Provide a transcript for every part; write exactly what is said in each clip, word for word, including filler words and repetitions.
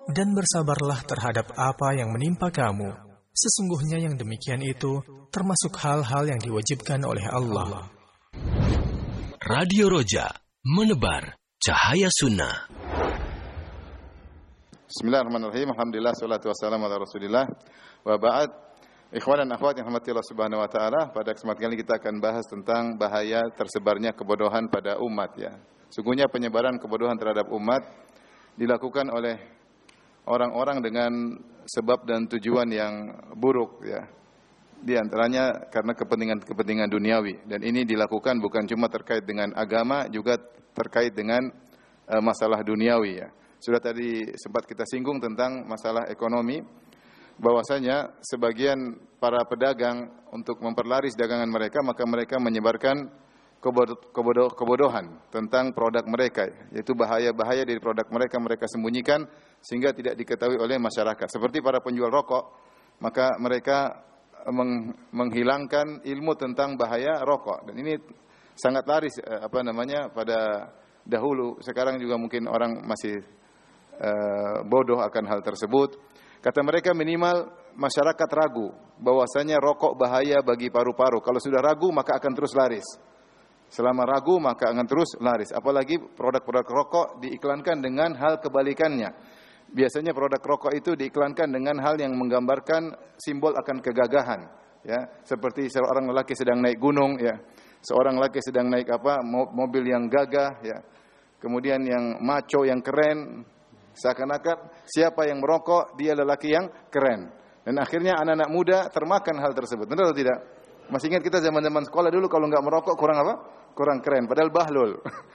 dan bersabarlah terhadap apa yang menimpa kamu. Sesungguhnya yang demikian itu termasuk hal-hal yang diwajibkan oleh Allah. Radio Roja, menebar cahaya sunnah. Bismillahirrahmanirrahim. Alhamdulillah, salatu wassalamu ala Rasulillah. Wa ba'd. Ikhwan dan akhwat yang rahmati Allah Subhanahu wa taala, pada kesempatan kali ini kita akan bahas tentang bahaya tersebarnya kebodohan pada umat ya. Sungguhnya penyebaran kebodohan terhadap umat dilakukan oleh orang-orang dengan sebab dan tujuan yang buruk ya. Di antaranya karena kepentingan-kepentingan duniawi, dan ini dilakukan bukan cuma terkait dengan agama, juga terkait dengan uh, masalah duniawi ya. Sudah tadi sempat kita singgung tentang masalah ekonomi, bahwasanya sebagian para pedagang untuk memperlaris dagangan mereka, maka mereka menyebarkan kebodohan tentang produk mereka, yaitu bahaya-bahaya dari produk mereka mereka sembunyikan sehingga tidak diketahui oleh masyarakat. Seperti para penjual rokok, maka mereka meng- menghilangkan ilmu tentang bahaya rokok, dan ini sangat laris apa namanya pada dahulu. Sekarang juga mungkin orang masih uh, bodoh akan hal tersebut. Kata mereka minimal masyarakat ragu bahwasanya rokok bahaya bagi paru-paru. Kalau sudah ragu maka akan terus laris. Selama ragu maka akan terus laris. Apalagi produk-produk rokok diiklankan dengan hal kebalikannya. Biasanya produk rokok itu diiklankan dengan hal yang menggambarkan simbol akan kegagahan, ya. Seperti seorang lelaki sedang naik gunung, ya. Seorang lelaki sedang naik apa? Mobil yang gagah, ya. Kemudian yang macho, yang keren. Seakan-akan siapa yang merokok dia lelaki yang keren. Dan akhirnya anak-anak muda termakan hal tersebut. Benar atau tidak? Masih ingat kita zaman-zaman sekolah dulu kalau enggak merokok kurang apa? Kurang keren, padahal bahlul.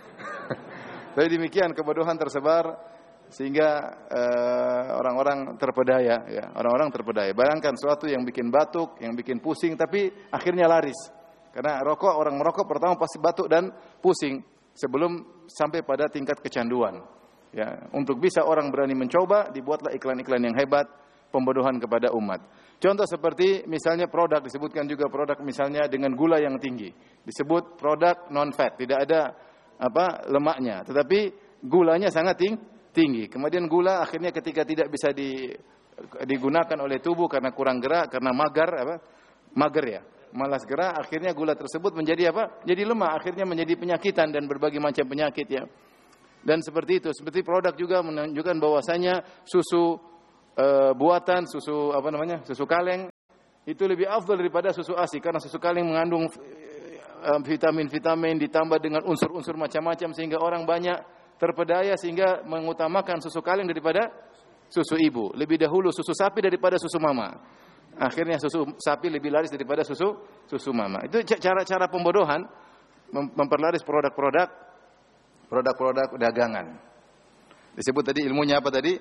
Tapi demikian kebodohan tersebar sehingga uh, orang-orang terpedaya ya, orang-orang terpedaya. Bayangkan suatu yang bikin batuk, yang bikin pusing tapi akhirnya laris. Karena rokok, orang merokok pertama pasti batuk dan pusing sebelum sampai pada tingkat kecanduan. Ya, untuk bisa orang berani mencoba, dibuatlah iklan-iklan yang hebat pembodohan kepada umat. Contoh seperti misalnya produk, disebutkan juga produk misalnya dengan gula yang tinggi. Disebut produk non-fat, tidak ada apa lemaknya, tetapi gulanya sangat ting tinggi. Kemudian gula akhirnya ketika tidak bisa di, digunakan oleh tubuh karena kurang gerak, karena mager apa? Mager ya, malas gerak, akhirnya gula tersebut menjadi apa? Jadi lemah, akhirnya menjadi penyakitan dan berbagai macam penyakit ya. Dan seperti itu, seperti produk juga menunjukkan bahwasanya susu e, buatan, susu apa namanya, susu kaleng itu lebih afdal daripada susu A S I, karena susu kaleng mengandung e, vitamin-vitamin ditambah dengan unsur-unsur macam-macam sehingga orang banyak terpedaya sehingga mengutamakan susu kaleng daripada susu ibu. Lebih dahulu susu sapi daripada susu mama. Akhirnya susu sapi lebih laris daripada susu susu mama. Itu cara-cara pembodohan memperlaris produk-produk produk-produk dagangan. Disebut tadi ilmunya apa tadi?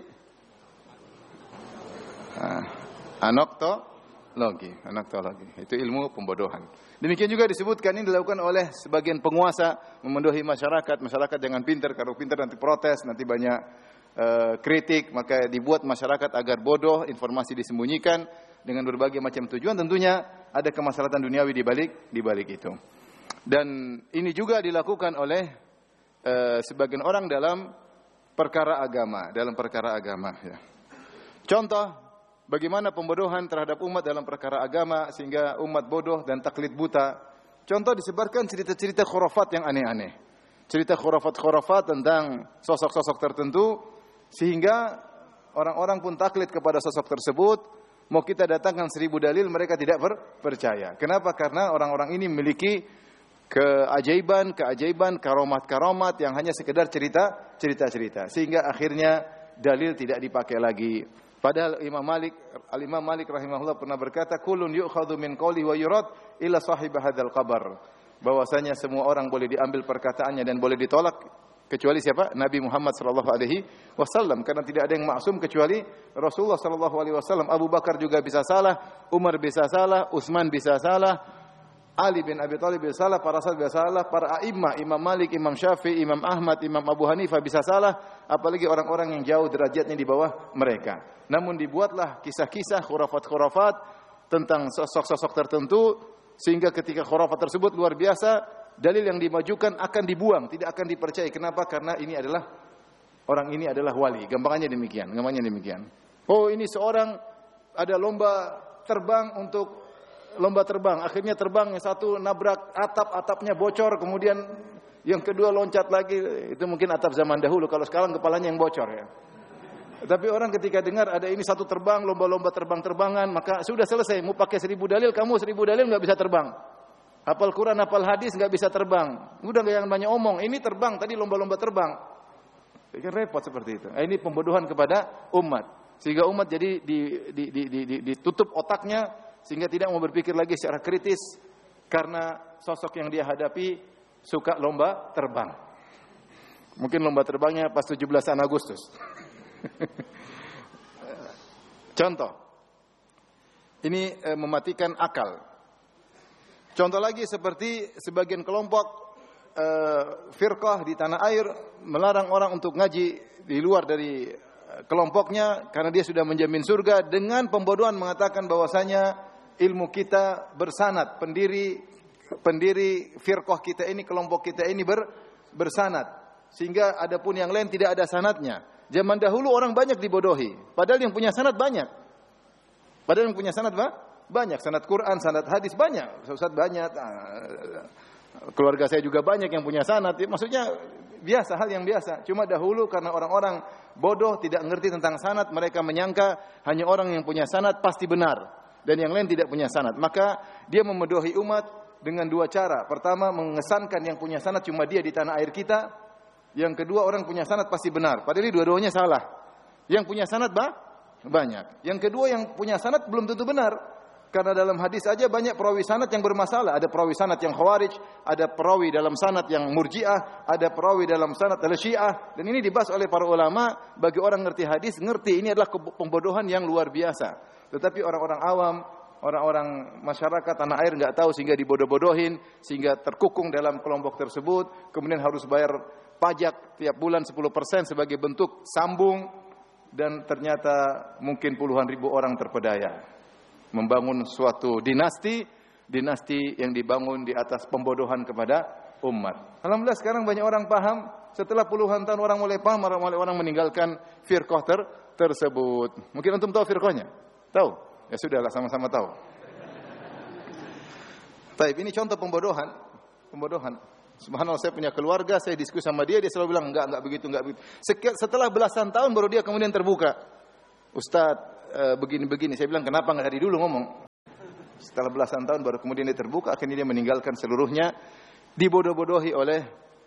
Ah, anoktologi, anoktologi. Itu ilmu pembodohan. Demikian juga disebutkan ini dilakukan oleh sebagian penguasa memendohi masyarakat. Masyarakat jangan pintar, kalau pintar nanti protes, nanti banyak uh, kritik, maka dibuat masyarakat agar bodoh, informasi disembunyikan dengan berbagai macam tujuan. Tentunya ada kemaslahatan duniawi di balik di balik itu. Dan ini juga dilakukan oleh Uh, sebagian orang dalam perkara agama, dalam perkara agama ya. Contoh bagaimana pembodohan terhadap umat dalam perkara agama sehingga umat bodoh dan taklid buta. Contoh disebarkan cerita-cerita khurafat yang aneh-aneh. Cerita khurafat-khurafat tentang sosok-sosok tertentu sehingga orang-orang pun taklid kepada sosok tersebut. Mau kita datangkan seribu dalil mereka tidak percaya. Kenapa? Karena orang-orang ini memiliki keajaiban, keajaiban, karomat-karomat yang hanya sekedar cerita, cerita-cerita. Sehingga akhirnya dalil tidak dipakai lagi. Padahal Imam Malik, Al-Imam Malik rahimahullah pernah berkata, "Kullun yu'khadhu min qawli wa yurad illa sahib hadzal qabr." Bahwasanya semua orang boleh diambil perkataannya dan boleh ditolak kecuali siapa? Nabi Muhammad sallallahu alaihi wasallam, karena tidak ada yang maksum kecuali Rasulullah sallallahu alaihi wasallam. Abu Bakar juga bisa salah, Umar bisa salah, Utsman bisa salah, Ali bin Abi Thalib bisa salah, para sahabat bisa salah, para a'immah, Imam Malik, Imam Syafi'i, Imam Ahmad, Imam Abu Hanifah bisa salah, apalagi orang-orang yang jauh derajatnya di bawah mereka. Namun dibuatlah kisah-kisah khurafat-khurafat tentang sosok-sosok tertentu sehingga ketika khurafat tersebut luar biasa, dalil yang dimajukan akan dibuang, tidak akan dipercayai. Kenapa? Karena ini adalah orang ini adalah wali. Gampangannya demikian, gampangannya demikian. Oh, ini seorang ada lomba terbang untuk lomba terbang. Akhirnya terbang, yang satu nabrak atap, atapnya bocor, kemudian yang kedua loncat lagi. Itu mungkin atap zaman dahulu, kalau sekarang kepalanya yang bocor ya. Tapi orang ketika dengar ada ini satu terbang, lomba-lomba terbang-terbangan, maka sudah selesai. Mau pakai seribu dalil, kamu seribu dalil nggak bisa terbang. Hafal Quran, hafal hadis nggak bisa terbang. Udah nggak yang banyak omong. Ini terbang, tadi lomba-lomba terbang. Jadi repot seperti itu. Ini pembodohan kepada umat. Sehingga umat jadi di, di, di, di, di, ditutup otaknya, sehingga tidak mau berpikir lagi secara kritis, karena sosok yang dia hadapi suka lomba terbang. Mungkin lomba terbangnya pas tujuh belasan Agustus. Contoh, ini eh, mematikan akal. Contoh lagi seperti sebagian kelompok eh, firqah di tanah air melarang orang untuk ngaji di luar dari eh, kelompoknya karena dia sudah menjamin surga, dengan pembodohan mengatakan bahwasanya ilmu kita bersanad, pendiri pendiri firqah kita ini, kelompok kita ini ber, bersanad, sehingga adapun yang lain tidak ada sanadnya. Zaman dahulu orang banyak dibodohi, padahal yang punya sanad banyak. Padahal yang punya sanad bah, banyak, sanad Quran, sanad hadis banyak. Ustaz banyak, keluarga saya juga banyak yang punya sanad. Maksudnya biasa, hal yang biasa. Cuma dahulu karena orang-orang bodoh, tidak mengerti tentang sanad, mereka menyangka hanya orang yang punya sanad pasti benar dan yang lain tidak punya sanad. Maka dia membodohi umat dengan dua cara. Pertama, mengesankan yang punya sanad cuma dia di tanah air kita. Yang kedua, orang punya sanad pasti benar. Padahal dua-duanya salah. Yang punya sanad bah, banyak. Yang kedua, yang punya sanad belum tentu benar. Karena dalam hadis aja banyak perawi sanad yang bermasalah. Ada perawi sanad yang khawarij, ada perawi dalam sanad yang murji'ah, ada perawi dalam sanad al-syiah. Dan ini dibahas oleh para ulama. Bagi orang ngerti hadis, ngerti ini adalah pembodohan yang luar biasa. Tetapi orang-orang awam, orang-orang masyarakat tanah air nggak tahu, sehingga dibodoh-bodohin, sehingga terkukung dalam kelompok tersebut. Kemudian harus bayar pajak tiap bulan sepuluh persen sebagai bentuk sambung, dan ternyata mungkin puluhan ribu orang terpedaya membangun suatu dinasti, dinasti yang dibangun di atas pembodohan kepada umat. Alhamdulillah sekarang banyak orang paham, setelah puluhan tahun orang mulai paham, orang mulai orang meninggalkan firqah ter, tersebut. Mungkin antum tahu firqahnya? Tahu? Ya sudahlah, sama-sama tahu. Baik, ini contoh pembodohan, pembodohan. Subhanallah, saya punya keluarga, saya diskusi sama dia, dia selalu bilang enggak, enggak begitu, enggak begitu. Setelah belasan tahun baru dia kemudian terbuka. Ustaz, e, begini-begini. Saya bilang, kenapa enggak dari dulu ngomong? Setelah belasan tahun baru kemudian dia terbuka, akhirnya dia meninggalkan seluruhnya, dibodoh-bodohi oleh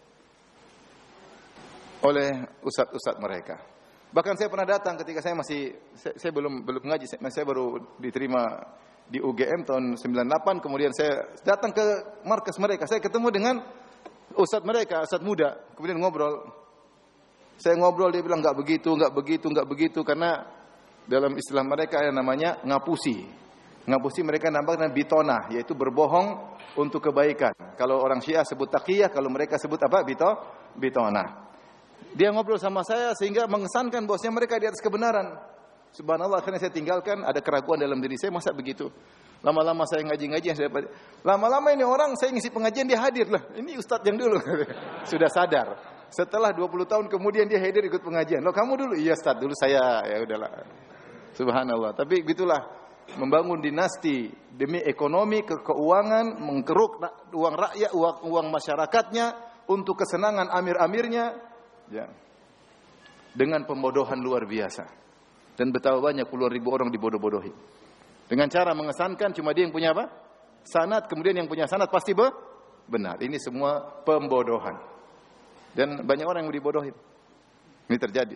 oleh ustaz-ustaz mereka. Bahkan saya pernah datang ketika saya masih saya, saya belum belum ngaji, saya, saya baru diterima di U G M tahun sembilan puluh delapan, kemudian saya datang ke markas mereka, saya ketemu dengan ustaz mereka, ustaz muda, kemudian ngobrol. Saya ngobrol, dia bilang enggak begitu, enggak begitu, enggak begitu, karena dalam istilah mereka yang namanya ngapusi. Ngapusi mereka namakan bitonah, yaitu berbohong untuk kebaikan. Kalau orang Syiah sebut taqiyah, kalau mereka sebut apa? Bito, bitonah. Dia ngobrol sama saya sehingga mengesankan bahwasanya mereka di atas kebenaran. Subhanallah, akhirnya saya tinggalkan, ada keraguan dalam diri saya, masa begitu? Lama-lama saya ngaji-ngaji, saya lama-lama ini orang saya ngisi pengajian dia hadir lah. Ini ustaz yang dulu sudah sadar. Setelah dua puluh tahun kemudian dia hadir ikut pengajian. Loh, kamu dulu? Iya ustaz, dulu saya. Ya udahlah. Subhanallah. Tapi gitulah, membangun dinasti demi ekonomi, ke keuangan, mengkeruk uang rakyat, uang, uang masyarakatnya untuk kesenangan amir-amirnya, ya. Dengan pembodohan luar biasa. Dan betapa banyak puluhan ribu orang dibodoh-bodohi. Dengan cara mengesankan cuma dia yang punya apa? Sanad, kemudian yang punya sanad pasti be? Benar. Ini semua pembodohan. Dan banyak orang yang dibodohin. Ini terjadi.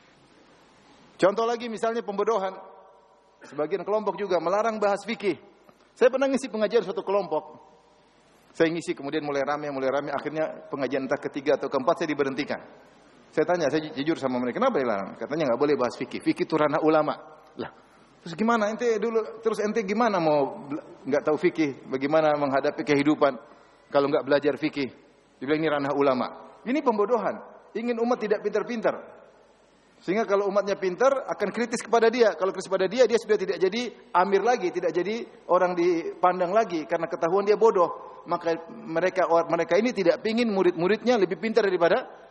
Contoh lagi misalnya pembodohan. Sebagian kelompok juga melarang bahas fikih. Saya pernah ngisi pengajian suatu kelompok. Saya ngisi kemudian mulai ramai, mulai ramai. Akhirnya pengajian entah ketiga atau keempat saya diberhentikan. Saya tanya, saya jujur sama mereka, kenapa dilarang? Katanya nggak boleh bahas fikih. Fikih itu ranah ulama. Lah, terus gimana ente dulu? Terus ente gimana mau nggak tahu fikih? Bagaimana menghadapi kehidupan kalau nggak belajar fikih? Dibilang ini ranah ulama. Ini pembodohan. Ingin umat tidak pintar-pintar. Sehingga kalau umatnya pintar akan kritis kepada dia. Kalau kritis kepada dia, dia sudah tidak jadi amir lagi, tidak jadi orang dipandang lagi karena ketahuan dia bodoh. Maka mereka mereka ini tidak pingin murid-muridnya lebih pintar daripada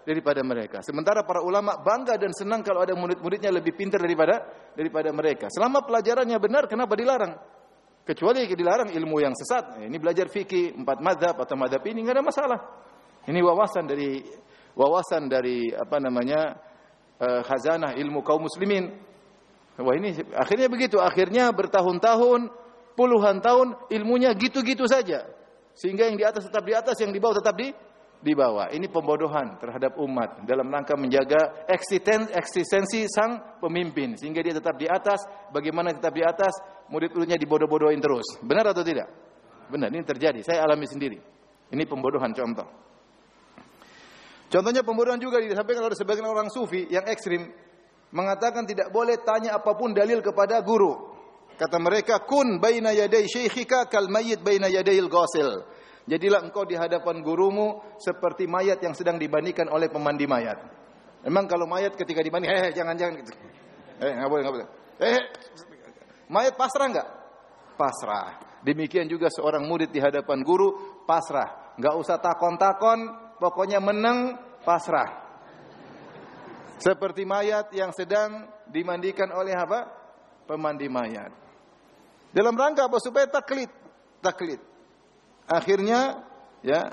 daripada mereka. Sementara para ulama bangga dan senang kalau ada murid-muridnya lebih pintar daripada daripada mereka. Selama pelajarannya benar, kenapa dilarang? Kecuali dilarang ilmu yang sesat. Ini belajar fikih empat mazhab atau mazhab ini enggak ada masalah. Ini wawasan dari wawasan dari apa namanya uh, khazanah ilmu kaum muslimin. Wah ini akhirnya begitu. Akhirnya bertahun-tahun, puluhan tahun ilmunya gitu-gitu saja. Sehingga yang di atas tetap di atas, yang di bawah tetap di di bawah. Ini pembodohan terhadap umat dalam rangka menjaga eksistensi sang pemimpin sehingga dia tetap di atas. Bagaimana tetap di atas? Murid-muridnya dibodoh-bodohin terus. Benar atau tidak? Benar, ini terjadi. Saya alami sendiri. Ini pembodohan contoh. Contohnya pembodohan juga disampaikan oleh sebagian orang sufi yang ekstrim, mengatakan tidak boleh tanya apapun dalil kepada guru. Kata mereka, kun baina yaday syekhika kal mayyit baina yadayil ghasil. Jadilah engkau di hadapan gurumu seperti mayat yang sedang dimandikan oleh pemandi mayat. Memang kalau mayat ketika dimandi, eh jangan jangan, eh nggak boleh nggak boleh, eh mayat pasrah nggak? Pasrah. Demikian juga seorang murid di hadapan guru pasrah, nggak usah takon-takon, pokoknya menang pasrah. Seperti mayat yang sedang dimandikan oleh apa? Pemandi mayat. Dalam rangka apa? Supaya taklid, taklid. Akhirnya ya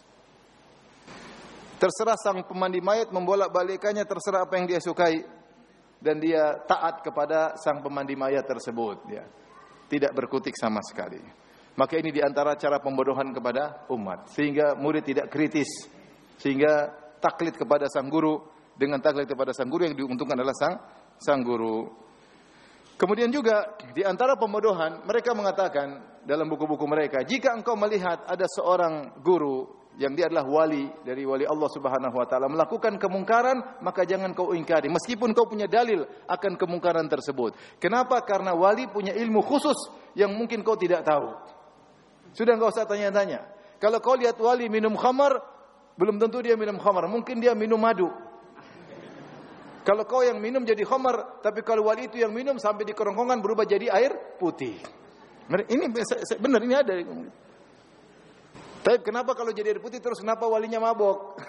terserah sang pemandi mayat membolak-balikannya, terserah apa yang dia sukai dan dia taat kepada sang pemandi mayat tersebut ya. Tidak berkutik sama sekali. Maka ini diantara cara pembodohan kepada umat sehingga murid tidak kritis, sehingga taklid kepada sang guru. Dengan taklid kepada sang guru yang diuntungkan adalah sang sang guru. Kemudian juga di antara pembodohan mereka mengatakan dalam buku-buku mereka, jika engkau melihat ada seorang guru yang dia adalah wali dari wali Allah Subhanahu wa taala melakukan kemungkaran, maka jangan kau ingkari meskipun kau punya dalil akan kemungkaran tersebut. Kenapa? Karena wali punya ilmu khusus yang mungkin kau tidak tahu. Sudah enggak usah tanya-tanya. Kalau kau lihat wali minum khamar, belum tentu dia minum khamar, mungkin dia minum madu. Kalau kau yang minum jadi khamar, tapi kalau wali itu yang minum sampai di kerongkongan berubah jadi air putih. Ini benar, ini ada. Tapi kenapa kalau jadi air putih terus kenapa walinya mabok?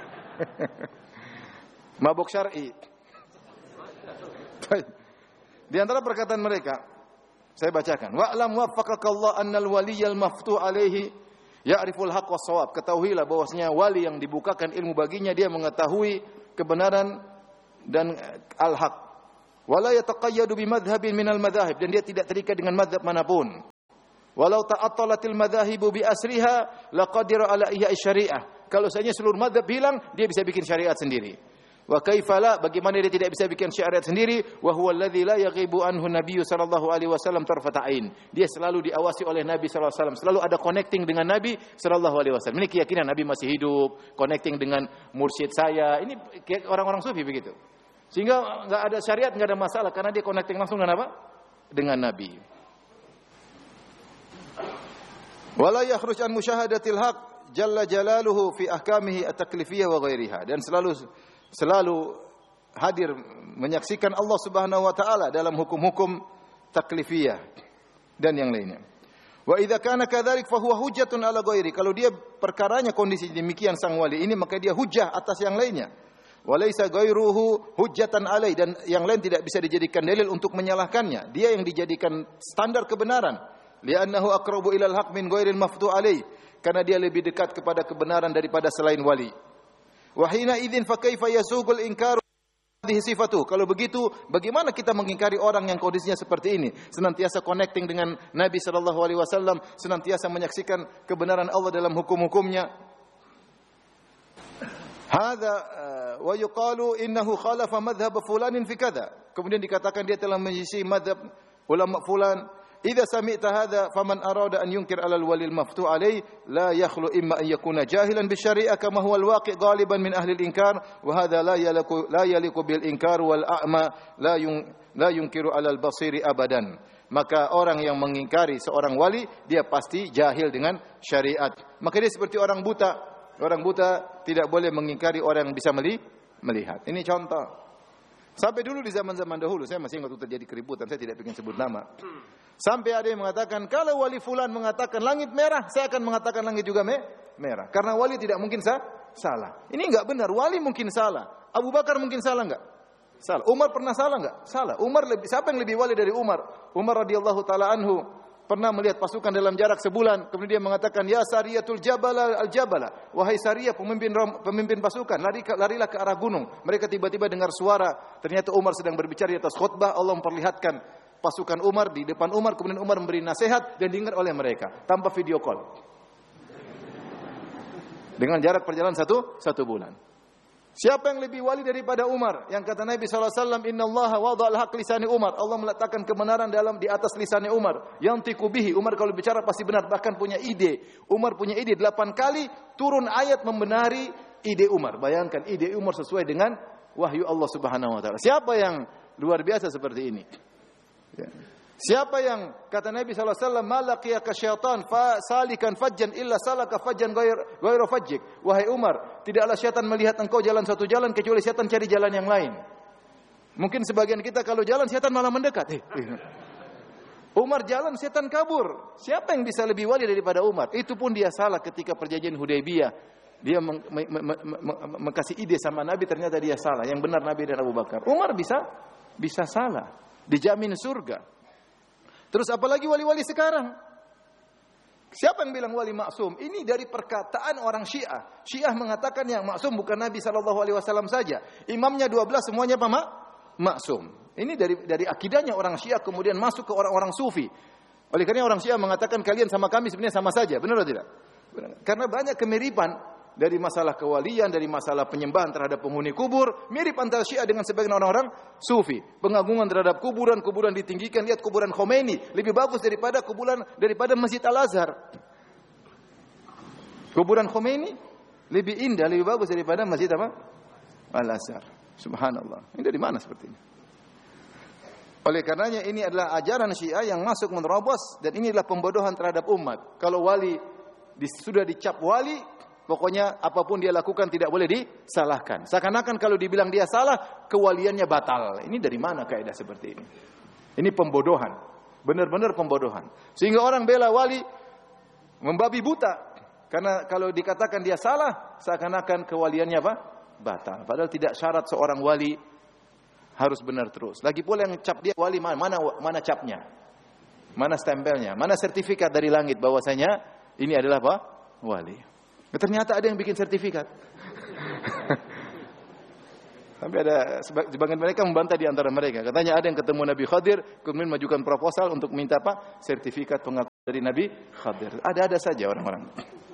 Mabok syar'i. Di antara perkataan mereka, saya bacakan. Wa'lam waffaqakallah annal waliyal maftuh alaihi ya'riful haqq was-shawab. Ketahuilah bahwasanya wali yang dibukakan ilmu baginya dia mengetahui kebenaran dan al-haq. Wala yataqayyadu bimadhhabin minal madhahib, dan dia tidak terikat dengan madhab manapun. Walau ta'attalatil madhahibu bi asriha laqadira ala ihya syariah. Kalau saja seluruh madhab hilang, dia bisa bikin syariat sendiri. Wa kaifa la, bagaimana dia tidak bisa bikin syariat sendiri? Wa huwa alladzi la yaghibu anhu nabiyyu sallallahu alaihi wasallam tarfata ain. Dia selalu diawasi oleh Nabi sallallahu alaihi wasallam, selalu ada connecting dengan Nabi sallallahu alaihi wasallam. Ini keyakinan Nabi masih hidup, connecting dengan mursyid saya. Ini orang-orang sufi begitu. Sehingga enggak ada syariat, enggak ada masalah karena dia connecting langsung dengan apa? Dengan Nabi. Wala yakhruj an musyahadatil haq jalla jalaluhu fi ahkamihi at-taklifiyah wa ghairiha, dan selalu selalu hadir menyaksikan Allah Subhanahu wa taala dalam hukum-hukum taklifiyah dan yang lainnya. Wa idza kana kadzalik fa huwa hujjatun ala ghairi. Kalau dia perkaranya kondisi demikian sang wali ini, maka dia hujjah atas yang lainnya. Walaysa ghairuhu hujjatan alai, dan yang lain tidak bisa dijadikan dalil untuk menyalahkannya. Dia yang dijadikan standar kebenaran. Li'annahu aqrabu ilal haq min ghairil maftu alai, karena dia lebih dekat kepada kebenaran daripada selain wali. Wa hina idzin fa kaifa yasuqul inkaru hadhihi sifatu. Kalau begitu bagaimana kita mengingkari orang yang kondisinya seperti ini, senantiasa connecting dengan Nabi sallallahu alaihi wasallam, senantiasa menyaksikan kebenaran Allah dalam hukum-hukumnya. Hadza wa yuqalu innahu khalafa madhhab fulanin fi kadza. Kemudian dikatakan dia telah menyisi madhab ulama fulan. Idza sami'ta hadza faman arada an yunkir 'ala al-wali al-maftuh alayhi la yakhlu imma an yakuna jahilan bisyari'ah kama huwa al-waqi' ghaliban min ahli al-inkar wa hadza la yaliqu la yaliqu bil inkar wal a'ma la yun la yunkiru 'ala al-basiri abadan. Maka orang yang mengingkari seorang wali dia pasti jahil dengan syariat. Maka dia seperti orang buta. Orang buta tidak boleh mengingkari orang yang bisa melihat. Ini contoh. Sampai dulu di zaman-zaman dahulu, saya masih ingat terjadi keributan, saya tidak ingin sebut nama. Sampai ada yang mengatakan, kalau wali fulan mengatakan langit merah, saya akan mengatakan langit juga me merah. Karena wali tidak mungkin sah salah. Ini enggak benar, wali mungkin salah. Abu Bakar mungkin salah enggak? Salah. Umar pernah salah enggak? Salah. Umar lebih, siapa yang lebih wali dari Umar? Umar radhiyallahu taala anhu pernah melihat pasukan dalam jarak sebulan, kemudian dia mengatakan, ya Sariyatul Jabala al-Jabala, wahai Sariyah pemimpin pemimpin pasukan, lari larilah ke arah gunung. Mereka tiba-tiba dengar suara, ternyata Umar sedang berbicara di atas khutbah. Allah memperlihatkan pasukan Umar di depan Umar, kemudian Umar memberi nasihat dan diingat oleh mereka tanpa video call. Dengan jarak perjalanan satu satu bulan. Siapa yang lebih wali daripada Umar? Yang kata Nabi sallallahu alaihi wasallam, Inna Allah wada'al haq lisani Umar. Allah meletakkan kebenaran dalam di atas lisannya Umar. Yantiqu bihi. Umar kalau bicara pasti benar, bahkan punya ide. Umar punya ide. Delapan kali turun ayat membenari ide Umar. Bayangkan ide Umar sesuai dengan wahyu Allah Subhanahu wa taala. Siapa yang luar biasa seperti ini? Ya. Siapa yang kata Nabi sallallahu alaihi wasallam, malaqiyaka syaitan fa salikan fajjan illa salaka fajjan ghair ghairu fajjik. Wahai Umar, tidaklah syaitan melihat engkau jalan satu jalan kecuali syaitan cari jalan yang lain. Mungkin sebagian kita kalau jalan syaitan malah mendekat. Eh, eh. Umar jalan, syaitan kabur. Siapa yang bisa lebih wali daripada Umar? Itu pun dia salah ketika perjanjian Hudaybiyah. Dia meng, me, me, me, me, mengkasih ide sama Nabi, ternyata dia salah. Yang benar Nabi dan Abu Bakar. Umar bisa bisa salah. Dijamin surga. Terus apalagi wali-wali sekarang? Siapa yang bilang wali maksum? Ini dari perkataan orang Syiah. Syiah mengatakan yang maksum bukan Nabi sallallahu alaihi wasallam saja. Imamnya dua belas semuanya apa, Mak? Maksum. Ini dari dari akidahnya orang Syiah kemudian masuk ke orang-orang Sufi. Oleh karena orang Syiah mengatakan kalian sama kami sebenarnya sama saja. Benar atau tidak? Benar. Karena banyak kemiripan dari masalah kewalian, dari masalah penyembahan terhadap penghuni kubur, mirip antara Syiah dengan sebagian orang-orang Sufi. Pengagungan terhadap kuburan, kuburan ditinggikan, lihat kuburan Khomeini, lebih bagus daripada kuburan daripada Masjid Al-Azhar. Kuburan Khomeini lebih indah, lebih bagus daripada Masjid apa? Al-Azhar. Subhanallah. Ini dari mana seperti ini? Oleh karenanya ini adalah ajaran Syiah yang masuk menerobos dan ini adalah pembodohan terhadap umat. Kalau wali di, sudah dicap wali, pokoknya apapun dia lakukan tidak boleh disalahkan. Seakan-akan kalau dibilang dia salah, kewaliannya batal. Ini dari mana kaidah seperti ini? Ini pembodohan. Benar-benar pembodohan. Sehingga orang bela wali membabi buta. Karena kalau dikatakan dia salah, seakan-akan kewaliannya apa? Batal. Padahal tidak syarat seorang wali harus benar terus. Lagi pula yang cap dia wali, mana mana capnya? Mana stempelnya? Mana sertifikat dari langit bahwasanya ini adalah apa? Wali. Ternyata ada yang bikin sertifikat. Sampai ada sebagian mereka membantah di antara mereka. Katanya ada yang ketemu Nabi Khadir, kemudian mengajukan proposal untuk minta apa? Sertifikat pengakuan dari Nabi Khadir. Ada-ada saja orang-orang.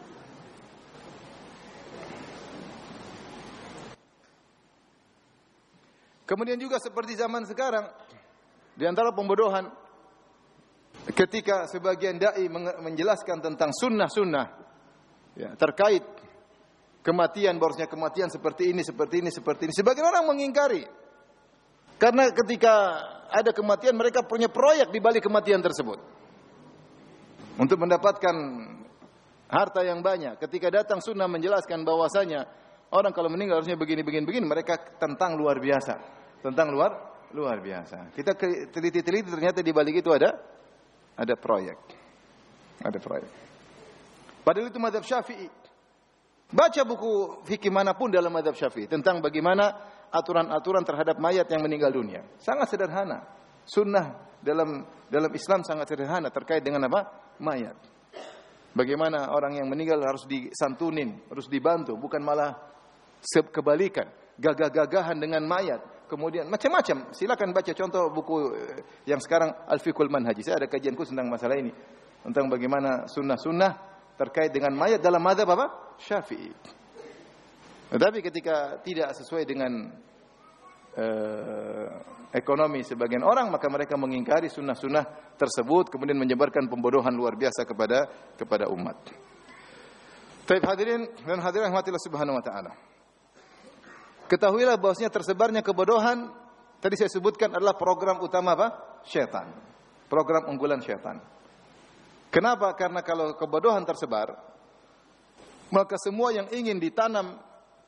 Kemudian juga seperti zaman sekarang, di antara pembodohan, ketika sebagian dai menjelaskan tentang sunnah-sunnah, ya, terkait kematian, bahwasanya kematian seperti ini, seperti ini, seperti ini. Sebagian orang mengingkari. Karena ketika ada kematian, mereka punya proyek di balik kematian tersebut. Untuk mendapatkan harta yang banyak. Ketika datang sunnah menjelaskan bahwasanya orang kalau meninggal harusnya begini, begini, begini. Mereka tentang luar biasa. Tentang luar luar biasa. Kita teliti-teliti ternyata di balik itu ada ada proyek. Ada proyek. Padahal itu mazhab Syafi'i. Baca buku fikih manapun dalam mazhab Syafi'i tentang bagaimana aturan-aturan terhadap mayat yang meninggal dunia. Sangat sederhana. Sunnah dalam dalam Islam sangat sederhana terkait dengan apa? Mayat. Bagaimana orang yang meninggal harus disantunin, harus dibantu, bukan malah kebalikan, gagah-gagahan dengan mayat. Kemudian macam-macam. Silakan baca contoh buku yang sekarang Al-Fiqhul Manhaji. Saya ada kajian khusus tentang masalah ini. Tentang bagaimana sunnah-sunnah terkait dengan mayat dalam mazhab apa? Syafi'i. Tetapi ketika tidak sesuai dengan uh, ekonomi sebagian orang, maka mereka mengingkari sunnah-sunnah tersebut, kemudian menyebarkan pembodohan luar biasa kepada kepada umat. Baik hadirin dan hadirat rahmatillah subhanahu wa ta'ala. Ketahuilah bahwasanya tersebarnya kebodohan tadi saya sebutkan adalah program utama apa? Syaitan. Program unggulan syaitan. Kenapa? Karena kalau kebodohan tersebar, maka semua yang ingin ditanam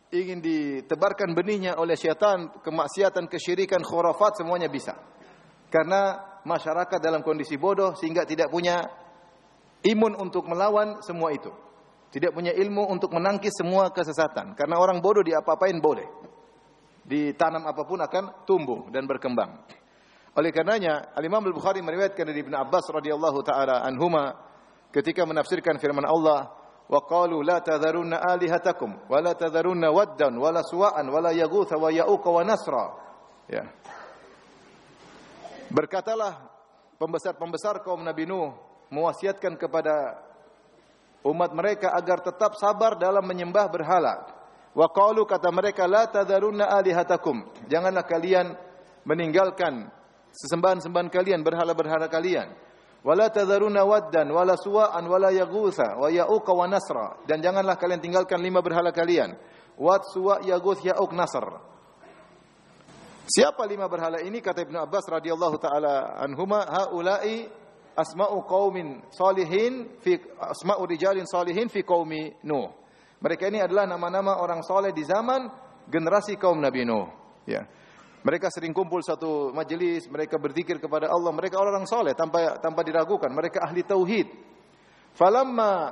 ingin ditebarkan benihnya oleh syaitan, kemaksiatan, kesyirikan, khurafat, semuanya bisa. Karena masyarakat dalam kondisi bodoh sehingga tidak punya imun untuk melawan semua itu. Tidak punya ilmu untuk menangkis semua kesesatan. Karena orang bodoh diapa-apain boleh. Ditanam apapun akan tumbuh dan berkembang. Oleh karenanya, Al-Imam Al-Bukhari meriwayatkan dari Ibnu Abbas radhiyallahu taala anhuma ketika menafsirkan firman Allah, wa qalu la tadharunna alihatakum wa la tadharunna waddan wa la suwa'an wa la yaghutha wa ya'uqa wa nasra. Ya. Berkatalah pembesar-pembesar kaum Nabi Nuh mewasiatkan kepada umat mereka agar tetap sabar dalam menyembah berhala. Wa qalu, kata mereka, la tadharunna alihatakum, janganlah kalian meninggalkan sesembahan-sembahan kalian, berhala-berhala kalian. Wala tadharunna waddan wala suwa'an wala yaghutha wa ya'uqa wa nasra, dan janganlah kalian tinggalkan lima berhala kalian. Wad, suwa, yaghuth, ya'uq, nasr. Siapa lima berhala ini? Kata Ibnu Abbas radhiyallahu taala anhuma, haula'i asma'u qaumin salihin fi asma'u rijalin salihin fi qaumi Nuh. Mereka ini adalah nama-nama orang soleh di zaman generasi kaum Nabi Nuh. Ya. Mereka sering kumpul satu majelis, mereka berzikir kepada Allah, mereka orang soleh tanpa tanpa diragukan, mereka ahli tauhid. Falamma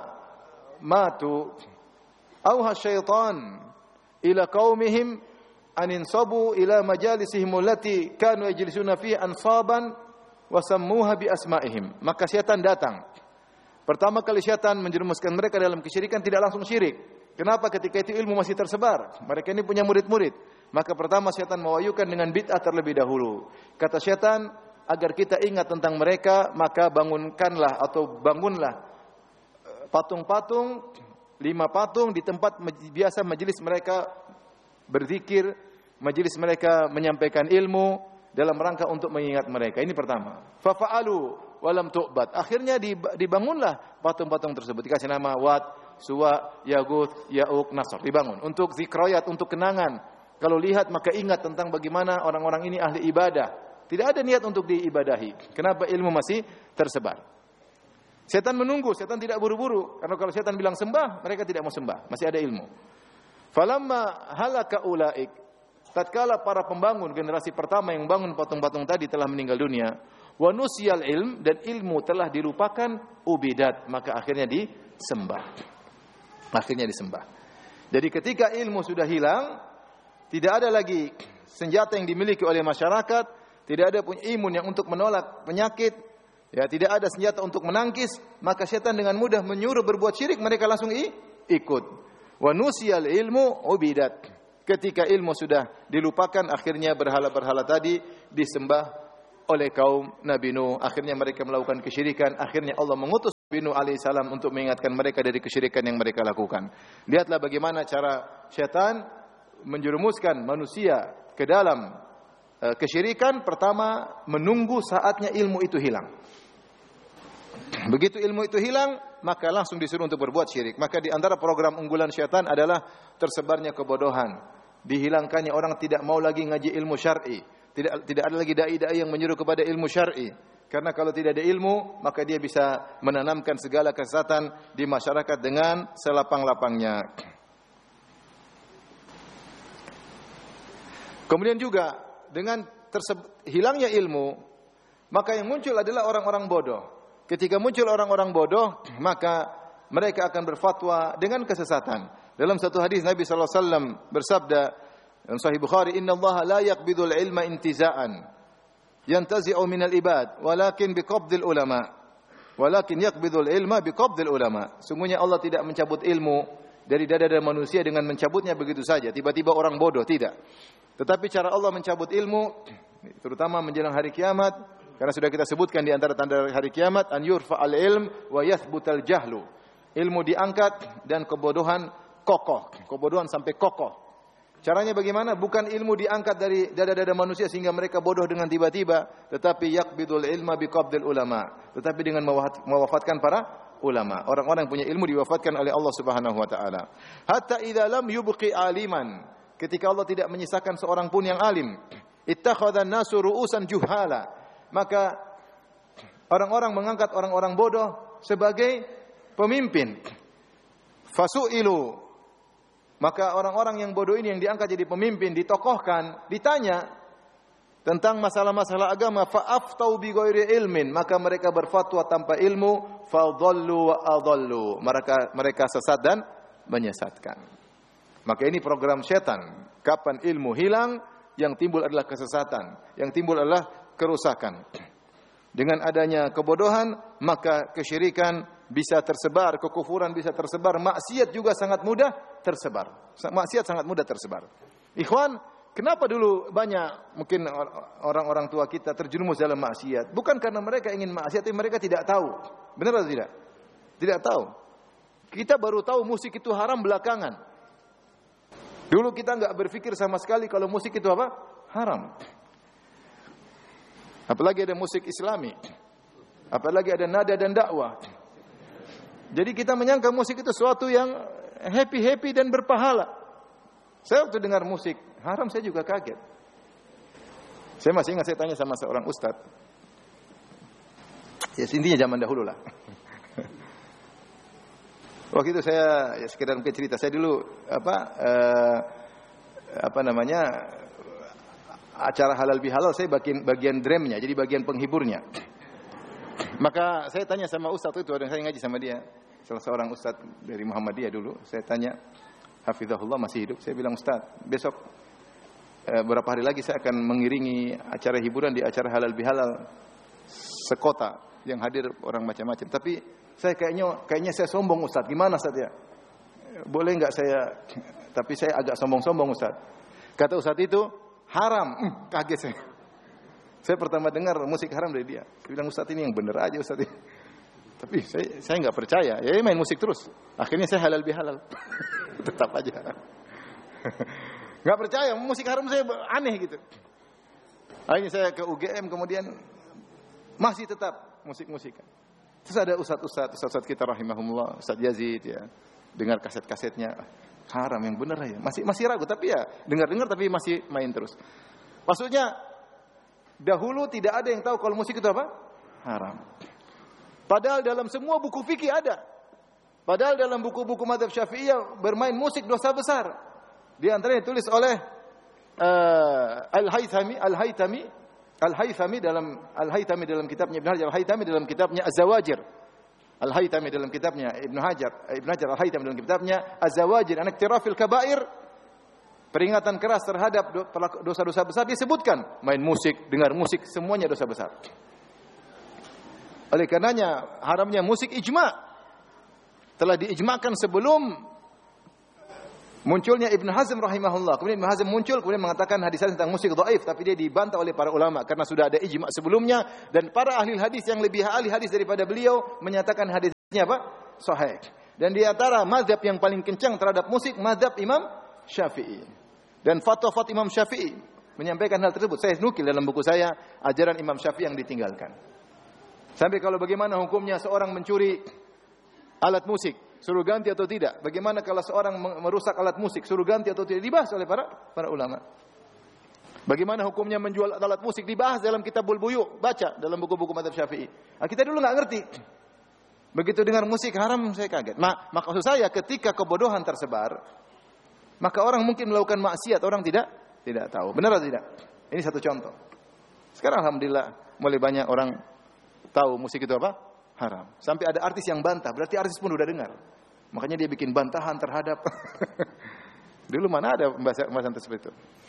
matu, auha syaitan ila qaumihim an insabu ila majalisihim allati kanu yajlisuna fiha ansaban wa sammuha bi asma'ihim. Maka syaitan datang. Pertama kali syaitan menjerumuskan mereka dalam kesyirikan, tidak langsung syirik. Kenapa? Ketika itu ilmu masih tersebar. Mereka ini punya murid-murid. Maka pertama syaitan mewayukan dengan bid'ah terlebih dahulu. Kata syaitan, agar kita ingat tentang mereka, maka bangunkanlah atau bangunlah patung-patung, lima patung di tempat biasa majelis mereka berzikir, majelis mereka menyampaikan ilmu dalam rangka untuk mengingat mereka. Ini pertama. Fafa'alu walam tu'bad. Akhirnya dibangunlah patung-patung tersebut. Dikasih nama Wat, Suwa, Yaghuth, Ya'uq, Nasr. Dibangun untuk zikrayat, untuk kenangan. Kalau lihat maka ingat tentang bagaimana orang-orang ini ahli ibadah. Tidak ada niat untuk diibadahi. Kenapa? Ilmu masih tersebar. Setan menunggu, setan tidak buru-buru. Karena kalau setan bilang sembah, mereka tidak mau sembah. Masih ada ilmu. Falamma halaka ulaik. Tatkala para pembangun generasi pertama yang bangun patung-patung tadi telah meninggal dunia, wa nusiyal ilm, dan ilmu telah dilupakan, ubidat, maka akhirnya disembah. Akhirnya disembah. Jadi ketika ilmu sudah hilang, tidak ada lagi senjata yang dimiliki oleh masyarakat, tidak ada punya imun yang untuk menolak penyakit, ya, tidak ada senjata untuk menangkis, maka syaitan dengan mudah menyuruh berbuat syirik, mereka langsung i, ikut. Wa nusiyal ilmu ubidat. Ketika ilmu sudah dilupakan, akhirnya berhala-berhala tadi disembah oleh kaum Nabi Nuh. Akhirnya mereka melakukan kesyirikan. Akhirnya Allah mengutus Nabi Nuh alaihissalam untuk mengingatkan mereka dari kesyirikan yang mereka lakukan. Lihatlah bagaimana cara syaitan menjerumuskan manusia ke dalam uh, kesyirikan. Pertama, menunggu saatnya ilmu itu hilang. Begitu ilmu itu hilang, maka langsung disuruh untuk berbuat syirik. Maka di antara program unggulan syaitan adalah tersebarnya kebodohan, dihilangkannya orang tidak mau lagi ngaji ilmu syar'i, tidak tidak ada lagi dai-dai yang menyuruh kepada ilmu syar'i. Karena kalau tidak ada ilmu, maka dia bisa menanamkan segala kesesatan di masyarakat dengan selapang-lapangnya. Kemudian juga dengan terse- hilangnya ilmu, maka yang muncul adalah orang-orang bodoh. Ketika muncul orang-orang bodoh, maka mereka akan berfatwa dengan kesesatan. Dalam satu hadis Nabi sallallahu alaihi wasallam bersabda dalam Sahih Bukhari, "Inna Allah la yaqbidul ilma intiza'an yantazi'u minal ibad, walakin biqabdil ulama. Walakin yaqbidul ilma biqabdil ulama." Sungguhnya Allah tidak mencabut ilmu dari dada-dada manusia dengan mencabutnya begitu saja, tiba-tiba orang bodoh, tidak. Tetapi cara Allah mencabut ilmu, terutama menjelang hari kiamat, karena sudah kita sebutkan di antara tanda hari kiamat, an yurfa'al ilm wa yathbutal jahlu. Ilmu diangkat dan kebodohan kokoh. Kebodohan sampai kokoh. Caranya bagaimana? Bukan ilmu diangkat dari dada-dada manusia sehingga mereka bodoh dengan tiba-tiba, tetapi yaqbidul ilma biqabdil ulama. Tetapi dengan mewafatkan para ulama. Orang-orang yang punya ilmu diwafatkan oleh Allah Subhanahu wa taala. Hatta idza lam yubqi aliman. Ketika Allah tidak menyisakan seorang pun yang alim, ittakhadhan nasu ru'usan juhala. Maka orang-orang mengangkat orang-orang bodoh sebagai pemimpin. Fasu'ilu Maka orang-orang yang bodoh ini yang diangkat jadi pemimpin, ditokohkan, ditanya tentang masalah-masalah agama, fa'aftau bi ghairi ilmin, maka mereka berfatwa tanpa ilmu, fadhallu wa adhallu, mereka mereka sesat dan menyesatkan. Maka ini program setan. Kapan ilmu hilang, yang timbul adalah kesesatan, yang timbul adalah kerusakan. Dengan adanya kebodohan, maka kesyirikan bisa tersebar, kekufuran bisa tersebar, maksiat juga sangat mudah tersebar. Maksiat sangat mudah tersebar. Ikhwan, kenapa dulu banyak mungkin orang-orang tua kita terjerumus dalam maksiat? Bukan karena mereka ingin maksiat, tapi mereka tidak tahu. Benar atau tidak? Tidak tahu. Kita baru tahu musik itu haram belakangan. Dulu kita enggak berpikir sama sekali kalau musik itu apa? Haram. Apalagi ada musik Islami. Apalagi ada nada dan dakwah. Jadi kita menyangka musik itu sesuatu yang happy-happy dan berpahala. Saya waktu dengar musik haram saya juga kaget. Saya masih ingat saya tanya sama seorang ustaz. Ya intinya zaman dahulu lah. Waktu itu saya ya sekedar mungkin cerita, saya dulu apa eh, apa namanya acara halal bihalal saya bagian bagian drumnya, jadi bagian penghiburnya. Maka saya tanya sama ustaz itu, dan saya ngaji sama dia, salah seorang ustaz dari Muhammadiyah dulu. Saya tanya, hafizahullah masih hidup. Saya bilang, ustaz, besok eh, beberapa hari lagi saya akan mengiringi acara hiburan di acara halal bihalal sekota yang hadir orang macam-macam. Tapi saya kayaknya kayaknya saya sombong ustaz. Gimana ustaz ya? Boleh enggak saya, tapi saya agak sombong-sombong ustaz. Kata ustaz itu haram. Hmm, kaget saya. Saya pertama dengar musik haram dari dia. Saya bilang, ustaz ini yang benar aja ustaz ini. Tapi saya saya enggak percaya. Ya main musik terus. Akhirnya saya halal bihalal. Tetap aja. Enggak percaya, musik haram saya aneh gitu. Akhirnya saya ke U G M, kemudian masih tetap musik-musikan. Terus ada ustaz-ustaz, ustaz-ustaz kita rahimahumullah, Ustaz Yazid ya, dengar kaset-kasetnya, haram yang benar ya. Masih masih ragu, tapi ya dengar-dengar tapi masih main terus. Maksudnya dahulu tidak ada yang tahu kalau musik itu apa? Haram. Padahal dalam semua buku fikih ada. Padahal dalam buku-buku mazhab Syafi'iyah bermain musik dosa besar. Di antaranya ditulis oleh uh, Al-Haythami, Al-Haythami Al-Haythami dalam Al-Haythami dalam kitabnya Ibnu Hajar, Al-Haythami dalam kitabnya Az-Zawajir. Al-Haythami dalam kitabnya Ibnu Hajar, Ibnu Hajar Al-Haythami dalam kitabnya Az-Zawajir, an iktirafil kabair, peringatan keras terhadap dosa-dosa besar, disebutkan main musik, dengar musik, semuanya dosa besar. Oleh karenanya haramnya musik ijma' telah diijma'kan sebelum munculnya Ibn Hazm rahimahullah. Kemudian Ibn Hazm muncul, kemudian mengatakan hadis tentang musik dhaif, tapi dia dibantah oleh para ulama karena sudah ada ijma' sebelumnya, dan para ahli hadis yang lebih ahli hadis daripada beliau menyatakan hadisnya apa? Sahih. Dan di antara mazhab yang paling kencang terhadap musik, mazhab Imam Syafi'i. Dan fatwa-fatwa Imam Syafi'i menyampaikan hal tersebut. Saya nukil dalam buku saya, ajaran Imam Syafi'i yang ditinggalkan. Sampai kalau bagaimana hukumnya seorang mencuri alat musik, suruh ganti atau tidak? Bagaimana kalau seorang merusak alat musik, suruh ganti atau tidak? Dibahas oleh para para ulama. Bagaimana hukumnya menjual alat musik? Dibahas dalam Kitabul Buyu', baca dalam buku-buku mazhab Syafi'i. Nah, kita dulu enggak ngerti. Begitu dengar musik haram, saya kaget. Ma, maka maksud saya ketika kebodohan tersebar, maka orang mungkin melakukan maksiat, orang tidak tidak tahu. Benar atau tidak? Ini satu contoh. Sekarang alhamdulillah mulai banyak orang tahu musik itu apa? Haram. Sampai ada artis yang bantah, berarti artis pun udah dengar. Makanya dia bikin bantahan terhadap. Dulu mana ada pembahasan seperti itu.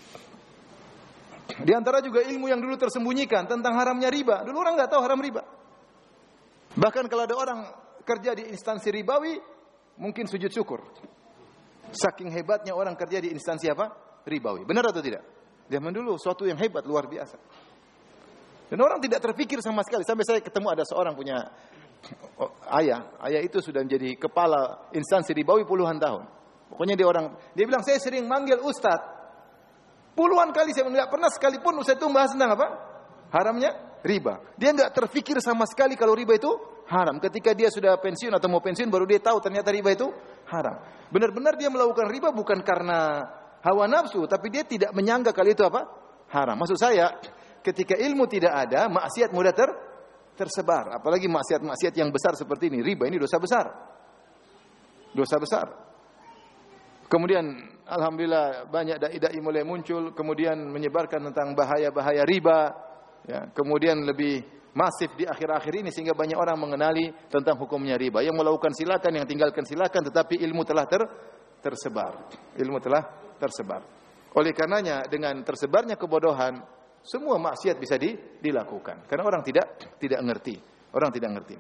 Di antara juga ilmu yang dulu tersembunyikan tentang haramnya riba. Dulu orang nggak tahu haram riba. Bahkan kalau ada orang kerja di instansi ribawi, mungkin sujud syukur. Saking hebatnya orang kerja di instansi apa? Ribawi. Benar atau tidak? Zaman dulu suatu yang hebat, luar biasa. Dan orang tidak terpikir sama sekali. Sampai saya ketemu ada seorang punya ayah. Ayah itu sudah menjadi kepala instansi ribawi puluhan tahun. Pokoknya dia orang, dia bilang, saya sering manggil ustaz. Puluhan kali saya tidak pernah sekalipun ustaz itu membahas tentang apa? Haramnya riba. Dia enggak terpikir sama sekali kalau riba itu haram. Ketika dia sudah pensiun atau mau pensiun, baru dia tahu ternyata riba itu haram. Benar-benar dia melakukan riba bukan karena hawa nafsu, tapi dia tidak menyangka kali itu apa? Haram. Maksud saya, ketika ilmu tidak ada, maksiat mudah ter tersebar. Apalagi maksiat-maksiat yang besar seperti ini. Riba ini dosa besar. Dosa besar. Kemudian alhamdulillah banyak dai-dai mulai muncul, kemudian menyebarkan tentang bahaya-bahaya riba, ya. Kemudian lebih masif di akhir-akhir ini sehingga banyak orang mengenali tentang hukumnya riba. Yang melakukan silakan, yang tinggalkan silakan, tetapi ilmu telah ter, tersebar. Ilmu telah tersebar. Oleh karenanya dengan tersebarnya kebodohan, semua maksiat bisa di, dilakukan. Karena orang tidak tidak ngerti. Orang tidak ngerti.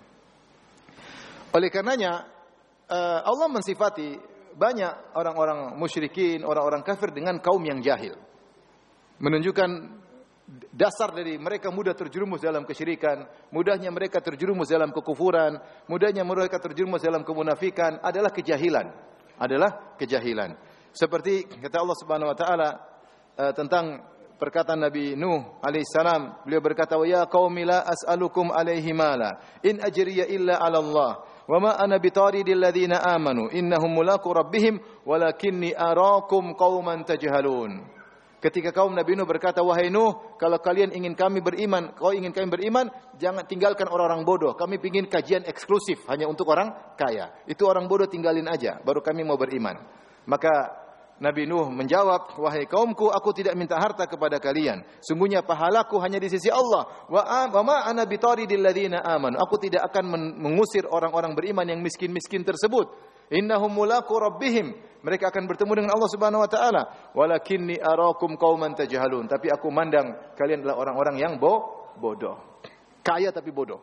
Oleh karenanya Allah mensifati banyak orang-orang musyrikin, orang-orang kafir dengan kaum yang jahil. Menunjukkan dasar dari mereka mudah terjerumus dalam kesyirikan, mudahnya mereka terjerumus dalam kekufuran, mudahnya mereka terjerumus dalam kemunafikan adalah kejahilan, adalah kejahilan. Seperti kata Allah Subhanahu wa taala uh, tentang perkataan Nabi Nuh alaihi salam, beliau berkata, "Wa ya qaumi la as'alukum alaihi mala, in ajriya illa 'ala Allah, wa ma ana bitaridil ladzina amanu, innahum mulaqu rabbihim, walakinni arakum qauman tajhalun." Ketika kaum Nabi Nuh berkata, "Wahai Nuh, kalau kalian ingin kami beriman, kau ingin kami beriman, jangan tinggalkan orang-orang bodoh. Kami ingin kajian eksklusif hanya untuk orang kaya. Itu orang bodoh tinggalin aja, baru kami mau beriman." Maka Nabi Nuh menjawab, "Wahai kaumku, aku tidak minta harta kepada kalian. Sungguhnya pahalaku hanya di sisi Allah. Wa ma ana bitaridil ladzina amanu." Aku tidak akan mengusir orang-orang beriman yang miskin-miskin tersebut. Innahum mulaqu rabbihim. Mereka akan bertemu dengan Allah Subhanahu wa taala. Walakinni arakum qauman tajhalun. Tapi aku mandang kalian adalah orang-orang yang bo bodoh. Kaya tapi bodoh.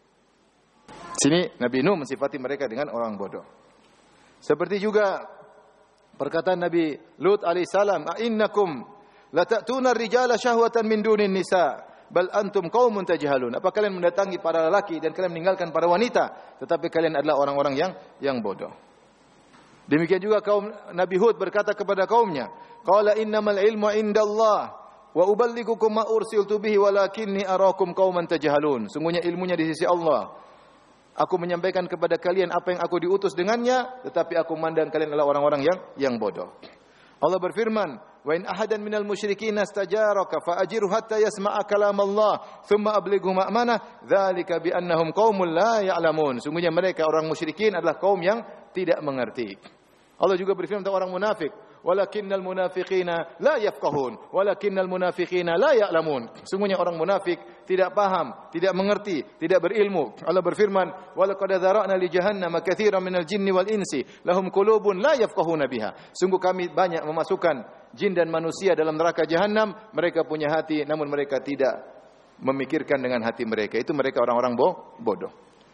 Sini Nabi Nuh mensifati mereka dengan orang bodoh. Seperti juga perkataan Nabi Lut alaihissalam, "A'innakum lata'tuna ar-rijala syahwatan min dunin nisa, bal antum qaumun tajhalun." Apa kalian mendatangi para lelaki dan kalian meninggalkan para wanita, tetapi kalian adalah orang-orang yang yang bodoh. Demikian juga kaum Nabi Hud berkata kepada kaumnya, "Qala innamal ilmu indallah wa uballigukum ma ursiltu bihi walakinni arakum qauman tajhalun." Sungguhnya ilmunya di sisi Allah. Aku menyampaikan kepada kalian apa yang aku diutus dengannya, tetapi aku memandang kalian adalah orang-orang yang yang bodoh. Allah berfirman, "Wa in ahadan minal musyrikin istajaraka fa ajirhu hatta yasma'a kalam Allah, thumma ablighu ma'manah, dzalika bi annahum qaumul la ya'lamun." Sungguhnya mereka orang musyrikin adalah kaum yang tidak mengerti. Allah juga berfirman tentang orang munafik, "Walakinnal munafiqina la yafqahun, walakinnal munafiqina la ya'lamun." Sungguhnya orang munafik tidak paham, tidak mengerti, tidak berilmu. Allah berfirman, "Walaqad dzara'na li jahannama katsiran minal jinni wal insi, lahum qulubun la yafqahuna biha." Sungguh kami banyak memasukkan jin dan manusia dalam neraka jahanam, mereka punya hati namun mereka tidak memikirkan dengan hati mereka. Itu mereka orang-orang bodoh.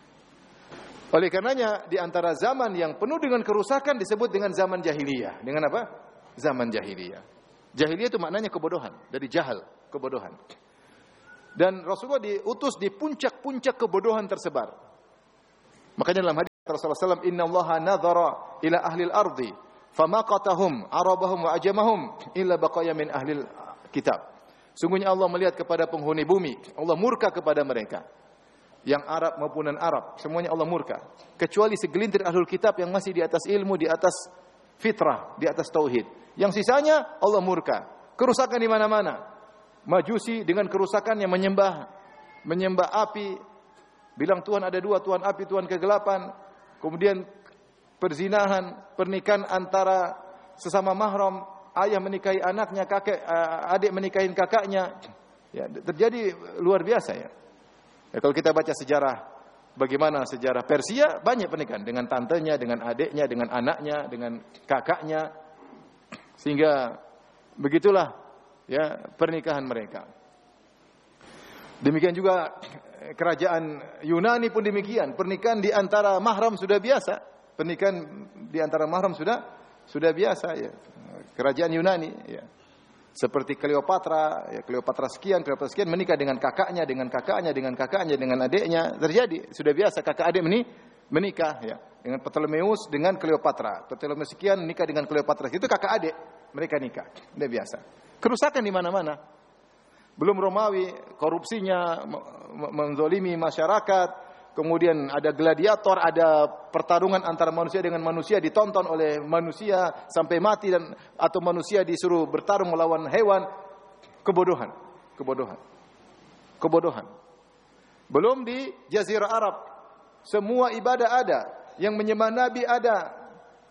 Oleh karenanya di antara zaman yang penuh dengan kerusakan disebut dengan zaman jahiliyah. Dengan apa? Zaman jahiliyah. Jahiliyah itu maknanya kebodohan, dari jahal, kebodohan. Dan Rasulullah diutus di puncak-puncak kebodohan tersebar. Makanya dalam hadis Rasulullah sallallahu alaihi wasallam, "Inna Allaha nadhara ila ahli al-ardi famaqatahum arabahum wa ajamahum illa baqaya min ahli kitab." Sungguhnya Allah melihat kepada penghuni bumi, Allah murka kepada mereka. Yang Arab maupun non-Arab, semuanya Allah murka. Kecuali segelintir ahlul kitab yang masih di atas ilmu, di atas fitrah, di atas tauhid. Yang sisanya Allah murka. Kerusakan di mana-mana. Majusi dengan kerusakan yang menyembah menyembah api, bilang Tuhan ada dua, Tuhan api, Tuhan kegelapan. Kemudian perzinahan, pernikahan antara sesama mahram, ayah menikahi anaknya, kakek adik menikahi kakaknya. Ya, terjadi luar biasa ya. Ya, kalau kita baca sejarah, bagaimana sejarah Persia, banyak pernikahan dengan tantenya, dengan adiknya, dengan anaknya, dengan kakaknya, sehingga begitulah ya pernikahan mereka. Demikian juga kerajaan Yunani pun demikian, pernikahan di antara mahram sudah biasa, pernikahan di antara mahram sudah sudah biasa ya. Kerajaan Yunani ya. Seperti Cleopatra, ya, Cleopatra sekian, Cleopatra sekian menikah dengan kakaknya, dengan kakaknya, dengan kakaknya, dengan adiknya. Terjadi, sudah biasa kakak adik menikah ya. Dengan Ptolemeus dengan Cleopatra. Ptolemeus sekian nikah dengan Cleopatra. Itu kakak adik, mereka nikah. Sudah biasa. Kerusakan di mana-mana. Belum Romawi, korupsinya menzolimi masyarakat. Kemudian ada gladiator, ada pertarungan antara manusia dengan manusia, ditonton oleh manusia sampai mati, dan atau manusia disuruh bertarung melawan hewan. Kebodohan, kebodohan, kebodohan. Belum di Jazirah Arab, semua ibadah ada, yang menyembah Nabi ada,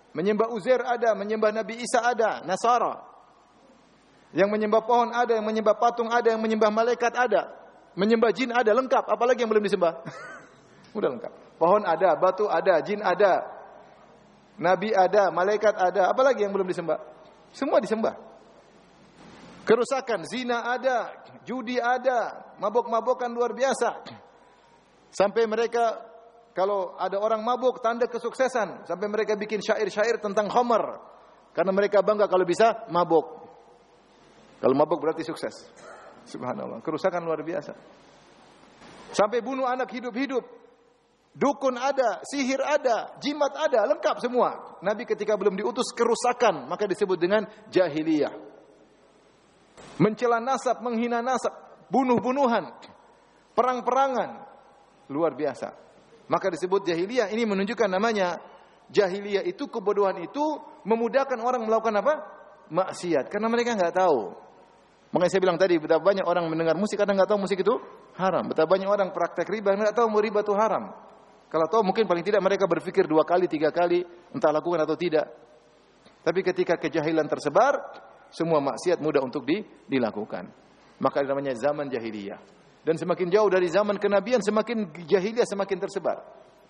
Menyembah Uzair ada, menyembah Nabi Isa ada, Nasara. Yang menyembah pohon ada, yang menyembah patung ada, yang menyembah malaikat ada. Menyembah jin ada, lengkap. Apalagi yang belum disembah? Udah lengkap. Pohon ada, batu ada, jin ada, nabi ada, malaikat ada. Apalagi yang belum disembah? Semua disembah. Kerusakan, zina ada, judi ada, mabok-mabokan luar biasa. Sampai mereka, kalau ada orang mabuk, tanda kesuksesan. Sampai mereka bikin syair-syair tentang khamar. Karena mereka bangga kalau bisa mabuk. Kalau mabuk berarti sukses. Subhanallah, kerusakan luar biasa. Sampai bunuh anak hidup-hidup. Dukun ada, sihir ada, jimat ada, lengkap semua. Nabi ketika belum diutus kerusakan, maka disebut dengan jahiliyah. Mencela nasab, menghina nasab, bunuh-bunuhan, perang-perangan, luar biasa. Maka disebut jahiliyah. Ini menunjukkan namanya jahiliyah itu, kebodohan itu memudahkan orang melakukan apa? Maksiat. Karena mereka nggak tahu. Makanya saya bilang tadi, betapa banyak orang mendengar musik, kadang nggak tahu musik itu haram. Betapa banyak orang praktek riba, nggak tahu mau riba itu haram. Kalau tahu mungkin paling tidak mereka berpikir dua kali, tiga kali, entah lakukan atau tidak. Tapi ketika kejahilan tersebar, semua maksiat mudah untuk di, dilakukan. Maka namanya zaman jahiliyah. Dan semakin jauh dari zaman kenabian, semakin jahiliyah semakin tersebar.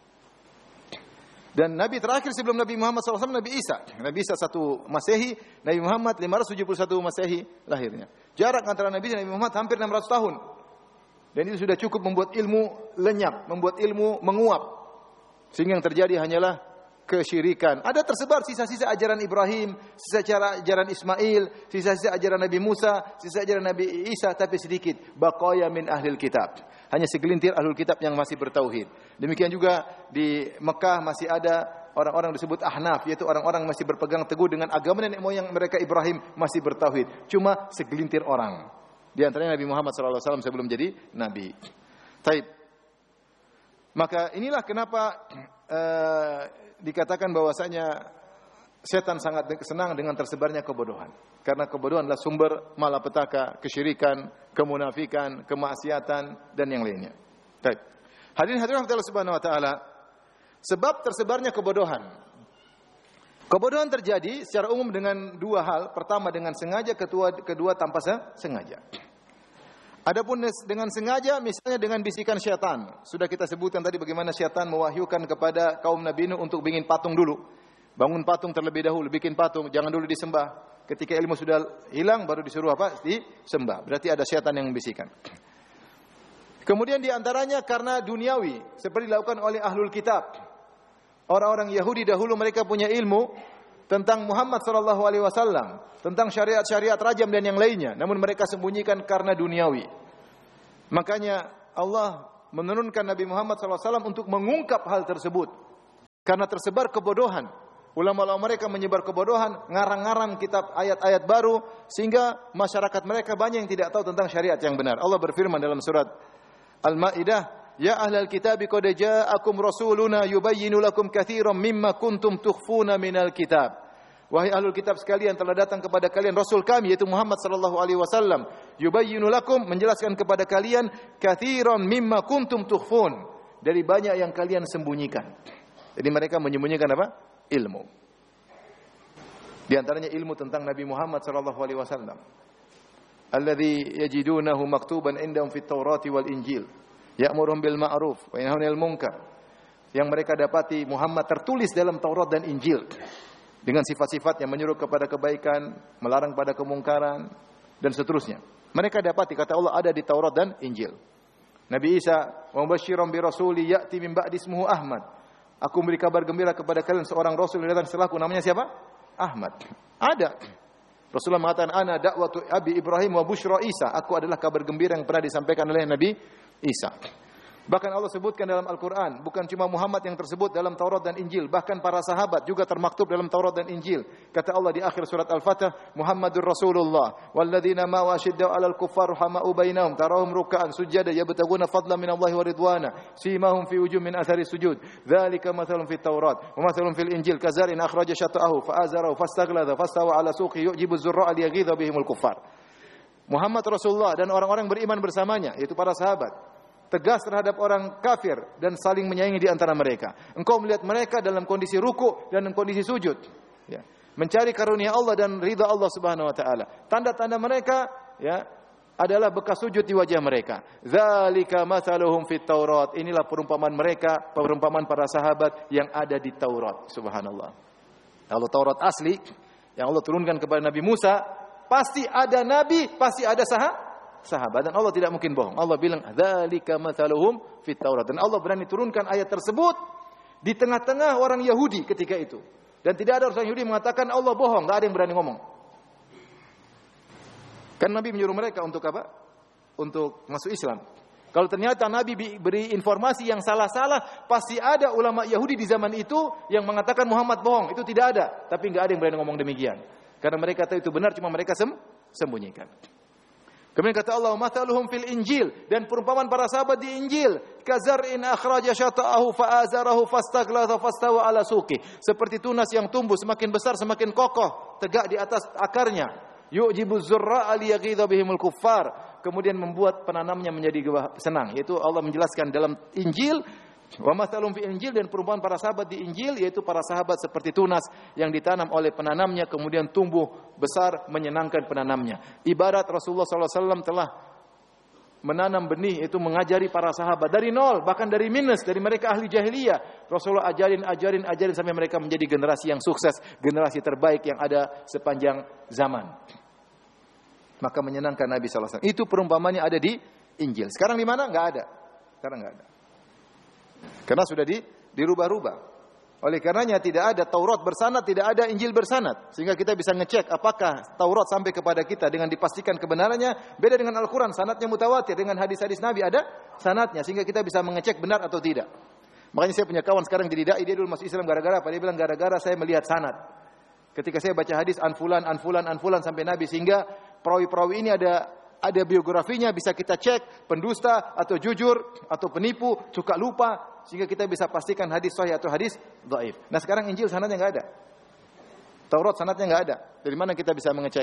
Dan Nabi terakhir sebelum Nabi Muhammad shallallahu alaihi wasallam, Nabi Isa. Nabi Isa satu Masehi, Nabi Muhammad lima ratus tujuh puluh satu Masehi lahirnya. Jarak antara Nabi dan Nabi Muhammad hampir enam ratus tahun. Dan itu sudah cukup membuat ilmu lenyap, membuat ilmu menguap. Sehingga yang terjadi hanyalah kesyirikan. Ada tersebar sisa-sisa ajaran Ibrahim, sisa ajaran Ismail, sisa-sisa ajaran Nabi Musa, sisa ajaran Nabi Isa, tapi sedikit. Baqaya min ahlil kitab. Hanya segelintir ahlul kitab yang masih bertauhid. Demikian juga di Mekah masih ada orang-orang disebut Ahnaf, yaitu orang-orang masih berpegang teguh dengan agama nenek moyang mereka Ibrahim, masih bertauhid. Cuma segelintir orang. Di antaranya Nabi Muhammad shallallahu alaihi wasallam sebelum jadi nabi. Taib. Maka inilah kenapa uh, dikatakan bahwasanya setan sangat senang dengan tersebarnya kebodohan. Karena kebodohan adalah sumber malapetaka, kesyirikan, kemunafikan, kemaksiatan dan yang lainnya. Baik. Hadirin hadirin Allah Subhanahu wa taala, sebab tersebarnya kebodohan. Kebodohan terjadi secara umum dengan dua hal. Pertama dengan sengaja, kedua, kedua tanpa sengaja. Adapun dengan sengaja, misalnya dengan bisikan syaitan. Sudah kita sebutkan tadi bagaimana syaitan mewahyukan kepada kaum Nabi Nuh untuk bikin patung dulu. Bangun patung terlebih dahulu, bikin patung, jangan dulu disembah. Ketika ilmu sudah hilang, baru disuruh apa? Disembah. Berarti ada syaitan yang membisikkan. Kemudian diantaranya karena duniawi, seperti dilakukan oleh ahlul kitab. Orang-orang Yahudi dahulu mereka punya ilmu tentang Muhammad sallallahu alaihi wasallam, tentang syariat-syariat rajam dan yang lainnya, namun mereka sembunyikan karena duniawi. Makanya Allah menurunkan Nabi Muhammad sallallahu alaihi wasallam untuk mengungkap hal tersebut. Karena tersebar kebodohan. Ulama-ulama mereka menyebar kebodohan, ngarang-ngarang kitab ayat-ayat baru, sehingga masyarakat mereka banyak yang tidak tahu tentang syariat yang benar. Allah berfirman dalam surat Al-Maidah, ya ahlal kitab qad ja'akum rasuluna yubayyinu lakum katsiran mimma kuntum tukhfuna minal kitab. Wahai ahlul kitab sekalian, telah datang kepada kalian rasul kami yaitu Muhammad sallallahu alaihi wasallam, yubayyinu lakum, menjelaskan kepada kalian katsiran mimma kuntum tukhfun, dari banyak yang kalian sembunyikan. Jadi mereka menyembunyikan apa? Ilmu. Di antaranya ilmu tentang Nabi Muhammad sallallahu alaihi wasallam. Alladzi yajidunahu maktuban indahum fit Taurati wal Injil. Ya'muruhum bil ma'ruf wa yanhauna 'anil munkar. Yang mereka dapati Muhammad tertulis dalam Taurat dan Injil dengan sifat-sifat yang menyuruh kepada kebaikan, melarang pada kemungkaran dan seterusnya. Mereka dapati, kata Allah, ada di Taurat dan Injil. Nabi Isa, wa mubasysyiran bi rasuli ya'ti min ba'di ismuhu Ahmad. Aku memberi kabar gembira kepada kalian seorang rasul yang datang setelahku, namanya siapa? Ahmad. Ada. Rasulullah mengatakan, ana da'watu Abi Ibrahim wa busyra Isa. Aku adalah kabar gembira yang pernah disampaikan oleh Nabi Isa. Bahkan Allah sebutkan dalam Al-Quran, bukan cuma Muhammad yang tersebut dalam Taurat dan Injil, bahkan para sahabat juga termaktub dalam Taurat dan Injil. Kata Allah di akhir surat Al-Fatah, Muhammadur Rasulullah walladzina ma'ahu asyiddau 'alal kuffar rahama'u bainahum tarahum ruk'an sujada yabtaguna fadlan minallahi wa ridwana simahum fi wujuhihim min athari sujud dzalika mathalun fit Taurat wa mathalun fil Injil kazarin akhraja syata'ahu fa'azarahu fastaghlada fastawa 'ala suqi yu'jibu az-zurra'a liyaghidha bihimul kuffar. Muhammad Rasulullah dan orang-orang beriman bersamanya, yaitu para sahabat, tegas terhadap orang kafir dan saling menyayangi di antara mereka. Engkau melihat mereka dalam kondisi ruku' dan dalam kondisi sujud, ya, mencari karunia Allah dan ridha Allah Subhanahu wa taala. Tanda-tanda mereka, ya, adalah bekas sujud di wajah mereka. Dzalika mathaluhum fit Taurat. Inilah perumpamaan mereka, perumpamaan para sahabat yang ada di Taurat. Subhanallah. Kalau Taurat asli yang Allah turunkan kepada Nabi Musa, pasti ada nabi, pasti ada sahabat. Sahabat, dan Allah tidak mungkin bohong. Allah bilang dzalika mathaluhum fit Taurat, dan Allah berani turunkan ayat tersebut di tengah-tengah orang Yahudi ketika itu, dan tidak ada orang Yahudi mengatakan Allah bohong, enggak ada yang berani ngomong. Kan Nabi menyuruh mereka untuk apa? Untuk masuk Islam. Kalau ternyata Nabi beri informasi yang salah-salah, pasti ada ulama Yahudi di zaman itu yang mengatakan Muhammad bohong. Itu tidak ada, tapi enggak ada yang berani ngomong demikian, karena mereka tahu itu benar, cuma mereka sem sembunyikan. Kemudian kata Allah, mathaluhum fil Injil, dan perumpamaan para sahabat di Injil, kazar'in akhraja syata'ahu fa'azarahu fastaglatha fastawa ala suqi. Seperti tunas yang tumbuh semakin besar semakin kokoh, tegak di atas akarnya. Yu'jibu zurra'a liyaghidha bihimul kuffar. Kemudian membuat penanamnya menjadi senang. Yaitu Allah menjelaskan dalam Injil, wa mathalum fi Injil, dan perumpamaan para sahabat di Injil, yaitu para sahabat seperti tunas yang ditanam oleh penanamnya kemudian tumbuh besar menyenangkan penanamnya. Ibarat Rasulullah sallallahu alaihi wasallam telah menanam benih, itu mengajari para sahabat dari nol, bahkan dari minus, dari mereka ahli jahiliyah. Rasulullah ajarin, ajarin, ajarin sampai mereka menjadi generasi yang sukses, generasi terbaik yang ada sepanjang zaman. Maka menyenangkan Nabi sallallahu alaihi wasallam. Itu perumpamannya ada di Injil. Sekarang di mana? Enggak ada. Sekarang enggak ada. Karena sudah di, dirubah-rubah. Oleh karenanya tidak ada Taurat bersanad, tidak ada Injil bersanad. Sehingga kita bisa ngecek apakah Taurat sampai kepada kita dengan dipastikan kebenarannya. Beda dengan Al-Quran, sanadnya mutawatir. Dengan hadis-hadis Nabi ada sanadnya, sehingga kita bisa mengecek benar atau tidak. Makanya saya punya kawan sekarang jadi dai, dia dulu masuk Islam gara-gara apa? Dia bilang gara-gara saya melihat sanad. Ketika saya baca hadis anfulan, anfulan, anfulan sampai Nabi, sehingga perawi-perawi ini ada ada biografinya, bisa kita cek pendusta atau jujur atau penipu, suka lupa, sehingga kita bisa pastikan hadis sahih atau hadis dhaif. Nah sekarang Injil sanadnya enggak ada, Taurat sanadnya enggak ada. Dari mana kita bisa mengecek?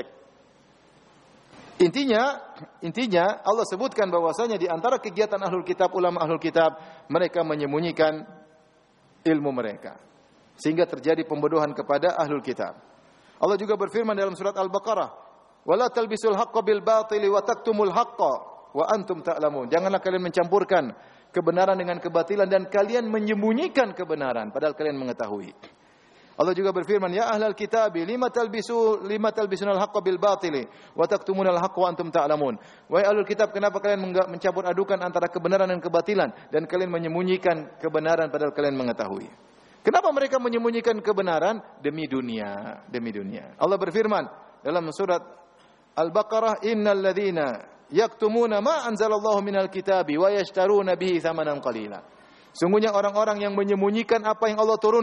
Intinya, intinya Allah sebutkan bahwasanya di antara kegiatan ahlul kitab, ulama ahlul kitab, mereka menyembunyikan ilmu mereka, sehingga terjadi pembodohan kepada ahlul kitab. Allah juga berfirman dalam surat Al-Baqarah, wala talbisul haqqo bil batili wa taktumul haqqo wa antum ta'lamun. Janganlah kalian mencampurkan kebenaran dengan kebatilan dan kalian menyembunyikan kebenaran padahal kalian mengetahui. Allah juga berfirman, ya ahlal kitabi lima talbisu lima talbisunal haqqo bil batili wa taktumunal haqqo wa antum ta'lamun. Wahai ahlul kitab, kenapa kalian mencampur adukan antara kebenaran dan kebatilan dan kalian menyembunyikan kebenaran padahal kalian mengetahui? Kenapa mereka menyembunyikan kebenaran? Demi dunia, demi dunia. Allah berfirman dalam surat Al-Baqarah, innal ladzina yaktumuna ma anzalallahu minal kitabi wa yashtaruna bihi thamanan qalila. Sungguhnya orang-orang yang menyembunyikan apa yang Allah turunkan